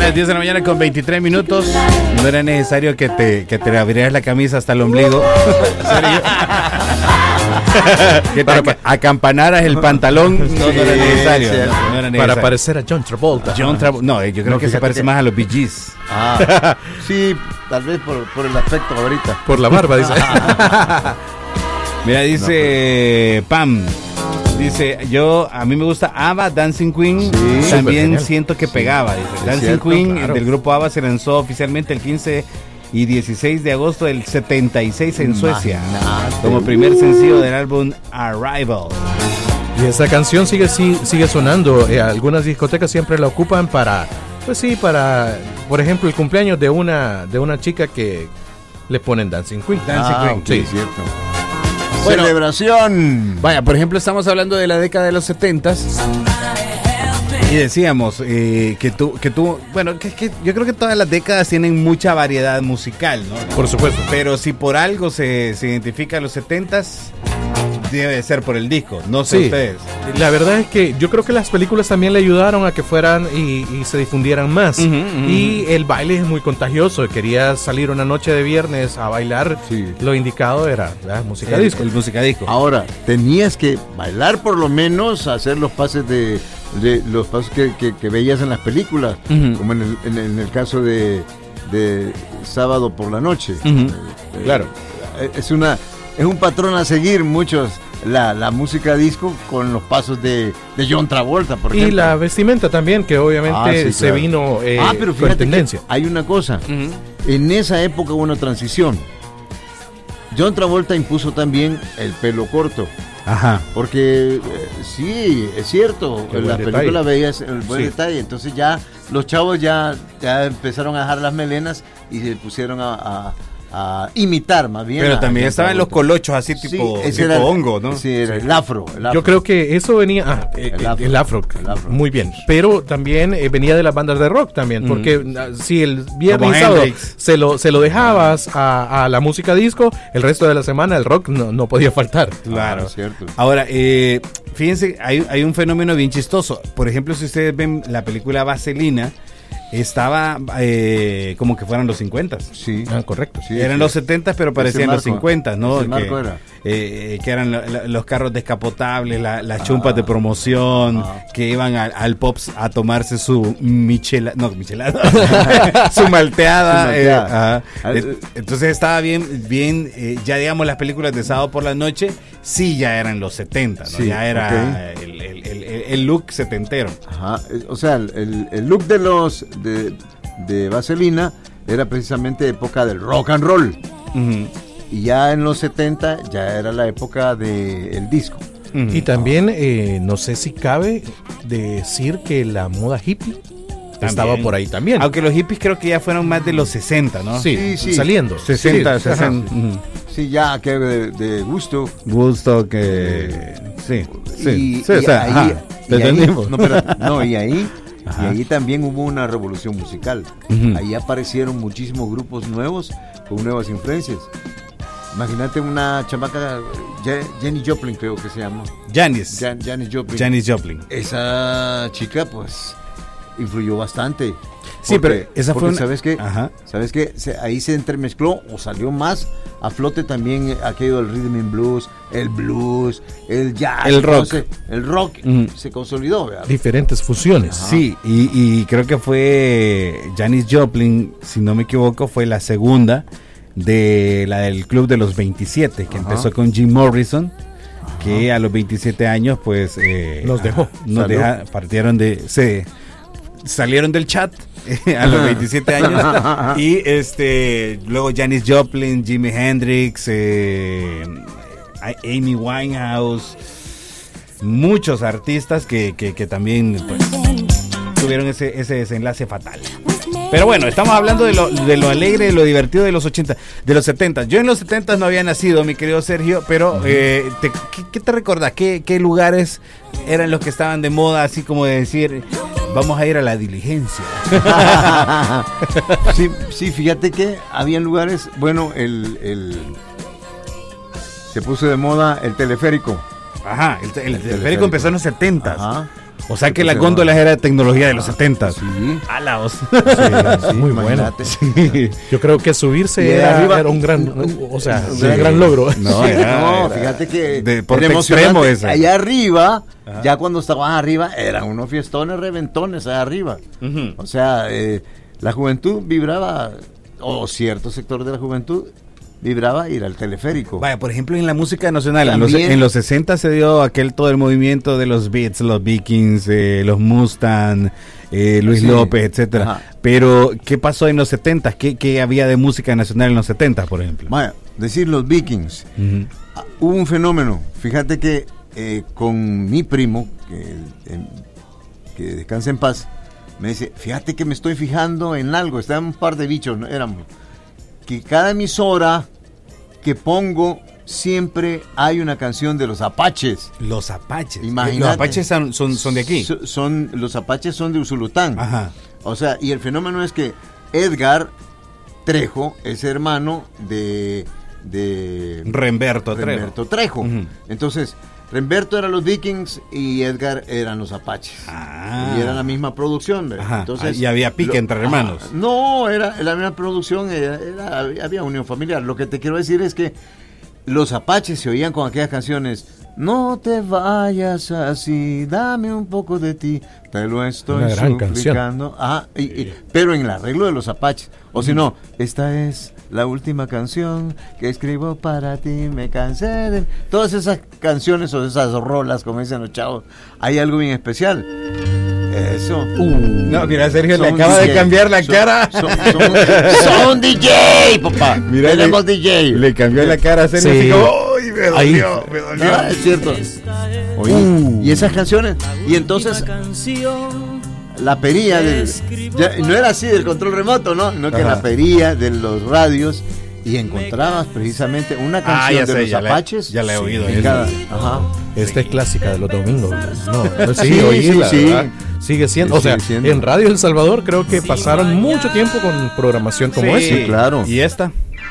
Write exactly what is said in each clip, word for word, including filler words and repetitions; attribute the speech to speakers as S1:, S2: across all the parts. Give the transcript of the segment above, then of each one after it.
S1: las diez de la mañana con veintitrés minutos. No era necesario que te, que te abrieras la camisa hasta el ombligo. Que te ac- acampanaras el pantalón. No, no era necesario.
S2: Sí,
S1: no, no era necesario.
S2: Para parecer a John Travolta.
S1: John Trav- no, yo creo
S2: No,
S1: que se parece
S2: que...
S1: más a los Bee Gees.
S3: Ah, sí, tal vez por, por el aspecto ahorita.
S2: Por la barba, dice.
S1: Mira, dice no, Pam. Dice, yo, a mí me gusta ABBA, Dancing Queen, sí, también siento que pegaba. Dice. Sí, Dancing cierto, Queen claro. Del grupo ABBA se lanzó oficialmente el quince y dieciséis de agosto del setenta y seis en Suecia, Imagínate. Como primer sencillo del álbum Arrival.
S2: Y esa canción sigue sigue sonando. Eh, algunas discotecas siempre la ocupan para, pues sí, para, por ejemplo, el cumpleaños de una de una chica que le ponen Dancing Queen.
S1: Dancing
S3: ah,
S1: Queen,
S3: okay,
S1: sí,
S3: cierto.
S1: Bueno,
S3: celebración.
S1: Vaya, por ejemplo, estamos hablando de la década de los setentas. Y decíamos eh, que tú, que tú, bueno, que, que yo creo que todas las décadas tienen mucha variedad musical, ¿no?
S2: Por supuesto.
S1: Pero si por algo se, se identifica a los setentas, debe ser por el disco, no sé
S2: sí,
S1: ustedes.
S2: La verdad es que yo creo que las películas también le ayudaron a que fueran y, y se difundieran más. Uh-huh, uh-huh. Y el baile es muy contagioso. Querías salir una noche de viernes a bailar, sí. Lo indicado era la música
S1: el,
S2: disco.
S1: El música disco.
S3: Ahora, tenías que bailar por lo menos, hacer los pases de, de los pasos que, que, que veías en las películas, uh-huh. Como en el, en, en el caso de, de Sábado por la Noche.
S1: Uh-huh.
S3: Eh,
S1: claro.
S3: Es una es un patrón a seguir muchos la, la música disco con los pasos de, de John Travolta, por ejemplo.
S2: Y la vestimenta también, que obviamente ah, sí, se claro. vino eh,
S3: ah, pero fíjate
S2: con tendencia.
S3: Hay una cosa, uh-huh. En esa época hubo una transición. John Travolta impuso también el pelo corto.
S1: Ajá.
S3: Porque eh, sí, es cierto, en la película veías el buen sí. detalle, entonces ya los chavos ya, ya empezaron a dejar las melenas y se pusieron a, a, a imitar más bien.
S1: Pero
S3: a,
S1: también
S3: a
S1: estaban los colochos así tipo,
S3: sí,
S1: tipo
S3: era,
S1: hongo, ¿no?
S3: Sí, era el afro, el afro.
S2: Yo creo que eso venía, ah, el, afro, el, afro, el afro, muy bien, pero también eh, venía de las bandas de rock también, mm. porque uh, si el viernes y sábado se lo, se lo dejabas a, a la música disco, el resto de la semana el rock no, no podía faltar.
S1: Claro,
S3: ah, cierto.
S1: Ahora, eh, fíjense, hay, hay un fenómeno bien chistoso. Por ejemplo, si ustedes ven la película Vaselina, estaba eh, como que fueran los cincuenta.
S3: Sí,
S2: ah, correcto.
S1: Sí, eran sí. Los setenta, pero parecían los cincuenta, ¿no?
S3: Que,
S1: era. Eh, que eran lo, lo, los carros descapotables, la, las ah, chumpas de promoción, ah. que iban a, al Pops a tomarse su michelada, no, michelada, su malteada. Su malteada. Eh, eh, entonces estaba bien, bien, eh, ya digamos las películas de sábado por la noche, sí ya eran los setenta, ¿no? Sí, ya era okay. el, el, el, el look setentero.
S3: Ajá, o sea, el, el look de los de, de Vaselina era precisamente época del rock and roll. Uh-huh. Y ya en los setenta ya era la época del disco.
S2: Uh-huh. Y también, eh, no sé si cabe decir que la moda hippie también estaba por ahí también.
S1: Aunque los hippies creo que ya fueron más de los sesenta, ¿no?
S2: Sí, sí, sí. Saliendo.
S1: sesenta,
S2: sí,
S1: sesenta. Uh-huh.
S3: Sí, ya que de, de gusto.
S1: Gusto que... Sí, sí.
S3: Y,
S1: sí,
S3: y
S1: o sea,
S3: ahí,
S1: ajá,
S3: y ahí no, pero, no, y ahí... Ajá. Y ahí también hubo una revolución musical. Uh-huh. Ahí aparecieron muchísimos grupos nuevos con nuevas influencias. Imagínate una chamaca, Jenny Joplin creo que se llama.
S1: Janis.
S3: Jan, Janis Joplin.
S1: Janis Joplin.
S3: Esa chica pues influyó bastante.
S1: Sí,
S3: porque,
S1: pero esa fue una...
S3: ¿sabes qué? Ajá. ¿Sabes qué? Se, ahí se entremezcló o salió más a flote también aquello del rhythm and blues, el blues, el jazz,
S1: el rock.
S3: Entonces, el rock mm. se consolidó, ¿verdad?
S2: Diferentes fusiones.
S1: Ajá. Sí, y, y creo que fue Janis Joplin, si no me equivoco, fue la segunda de la del Club de los veintisiete, que Ajá. empezó con Jim Morrison, Ajá. que a los veintisiete años pues eh,
S2: nos dejó,
S1: nos deja, partieron de, se salieron del chat a los veintisiete años y este luego Janis Joplin, Jimi Hendrix, eh, Amy Winehouse, muchos artistas que, que, que también pues, tuvieron ese, ese desenlace fatal. Pero bueno, estamos hablando de lo, de lo alegre, de lo divertido de los ochenta, de los setenta. Yo en los setenta no había nacido, mi querido Sergio, pero eh, te, ¿qué, ¿qué te recordás? ¿Qué, ¿Qué lugares eran los que estaban de moda, así como de decir, vamos a ir a la Diligencia?
S3: sí, sí, fíjate que había lugares, bueno, el, el se puso de moda el teleférico.
S1: Ajá, el, el, el teleférico, teleférico empezó en los setenta.
S3: Ajá.
S1: O sea que las góndolas era tecnología de los setenta.
S3: Sí.
S1: Alaos.
S2: Sí, sí, muy bueno. Sí. Yo creo que subirse era, arriba, era un gran, o sea, sí. un gran logro.
S3: No, era, no era, fíjate que
S1: deporte extremo ese.
S3: Allá arriba, ajá, ya cuando estaban arriba, eran unos fiestones reventones allá arriba. Uh-huh. O sea, eh, la juventud vibraba, o cierto sector de la juventud vibraba ir al teleférico.
S1: Vaya, por ejemplo, en la música nacional, en los, en los sesenta se dio aquel todo el movimiento de los Beats, los Vikings, eh, los Mustang, eh, Luis sí. López, etcétera. Ajá. Pero, ¿qué pasó en los setenta? ¿Qué, ¿Qué había de música nacional en los setenta, por ejemplo?
S3: Vaya, decir los Vikings. Uh-huh. Ah, hubo un fenómeno. Fíjate que eh, con mi primo, que, eh, que descansa en paz, me dice, fíjate que me estoy fijando en algo. Estaban un par de bichos, ¿no? Éramos. Que cada emisora que pongo siempre hay una canción de los Apaches.
S1: Los Apaches.
S3: Imagínate.
S1: Los Apaches son, son, son de aquí.
S3: Son, son, los Apaches son de Usulután.
S1: Ajá.
S3: O sea, y el fenómeno es que Edgar Trejo es hermano de... de
S1: Remberto Trejo.
S3: Remberto Trejo. Uh-huh. Entonces, Remberto era los Vikings y Edgar eran los Apaches.
S1: Ah.
S3: Y era la misma producción.
S1: Ajá.
S3: Entonces,
S1: y había pique lo, entre hermanos.
S3: Ajá, no, era la misma producción, era, era, había unión familiar. Lo que te quiero decir es que los Apaches se oían con aquellas canciones. No te vayas así, dame un poco de ti, te lo estoy suplicando. Ajá, y, y, pero en el arreglo de los Apaches. O si no, esta es la última canción que escribo para ti, me cansé de... Todas esas canciones o esas rolas, como dicen los chavos, hay algo bien especial. Eso.
S1: Uh, no, mira, Sergio le acaba D J. De cambiar la son, cara.
S3: Son, son, son D J, papá. Mira, tenemos le, D J.
S1: Le cambió la cara a Sergio. Sí. Así como, uy, me dolió, ahí. me dolió.
S3: No, es cierto. Oye, uh. Y esas canciones. Y entonces... La perilla del, ya, no era así del control remoto, ¿no? No que Ajá. la perilla de los radios y encontrabas precisamente una canción ah, de sé, los
S1: ya
S3: Apaches.
S1: Le, ya la he oído.
S3: Sí, cada, ajá.
S2: Esta es clásica de los domingos. No, no sí, sí, oírla, sí, sí. Sigue siendo, sí, o sea, siendo. En Radio El Salvador creo que pasaron mucho tiempo con programación como
S1: sí,
S2: esta.
S3: Claro.
S1: ¿Y esta?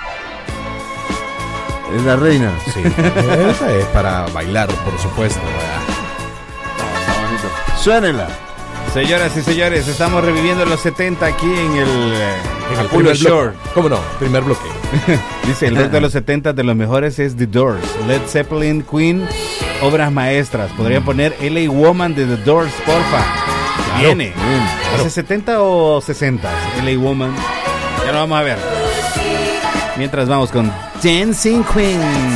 S3: Es la reina.
S2: Sí. Esa es para bailar, por supuesto.
S3: Está bonito. Suénela.
S1: Señoras y señores, estamos reviviendo los setenta aquí en el,
S2: en el primer Shore. ¿Cómo no? Primer bloque.
S1: Dice, el rock de los setenta de los mejores es The Doors, Led Zeppelin, Queen, obras maestras. Podrían poner L A Woman de The Doors, porfa. Claro. Viene. Claro. ¿Es setenta o sesenta? L A Woman. Ya lo vamos a ver. Mientras vamos con Dancing Queen.